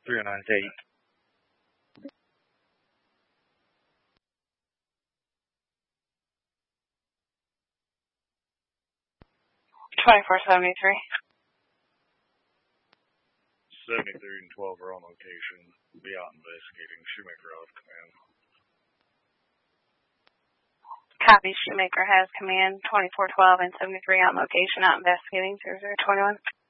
309 is 8. 2473. 73 and 12 are on location. Be out investigating. Shoemaker out of command. Copy. Shoemaker has command. 2412 and 73 on location, out investigating. 0021.